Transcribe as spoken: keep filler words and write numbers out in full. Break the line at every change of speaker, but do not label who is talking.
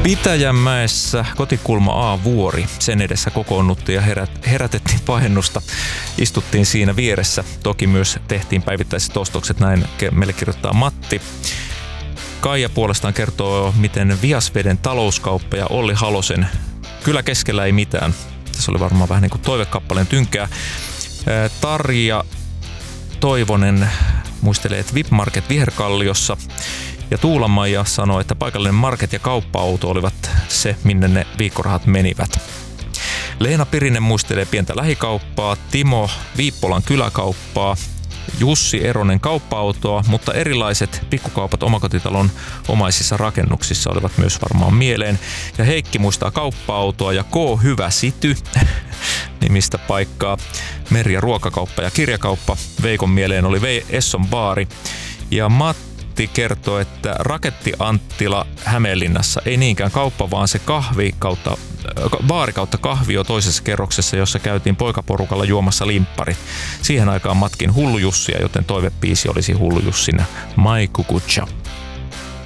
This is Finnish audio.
Pitäjänmäessä kotikulma A-vuori. Sen edessä kokoonnuttiin ja herät, herätettiin pahennusta. Istuttiin siinä vieressä. Toki myös tehtiin päivittäiset ostokset, näin meille kirjoittaa Matti. Kaija puolestaan kertoo, miten Viasveden talouskauppa ja Olli Halosen Kyllä keskellä ei mitään. Tässä oli varmaan vähän niin kuin toivekappaleen tynkää. Tarja Toivonen muistelee, että V I P-market Viherkalliossa. Ja Tuula-Maija sanoi, että paikallinen market ja kauppa-auto olivat se, minne ne viikkorahat menivät. Leena Pirinen muistelee pientä lähikauppaa, Timo Viippolan kyläkauppaa, Jussi Eronen kauppa-autoa, mutta erilaiset pikkukaupat omakotitalon omaisissa rakennuksissa olivat myös varmaan mieleen. Ja Heikki muistaa kauppa-autoa ja K. Hyvä Sity nimistä paikkaa. Meri- ja ruokakauppa ja kirjakauppa. Veikon mieleen oli Vei Esson baari. Ja Matti kertoo, että Raketti Anttila Hämeenlinnassa ei niinkään kauppa, vaan se kahvi kautta, baari kautta kahvio toisessa kerroksessa, jossa käytiin poikaporukalla juomassa limpparit. Siihen aikaan matkin Hullu Jussia, joten toivepiisi olisi Hullu Jussin My Kukucha.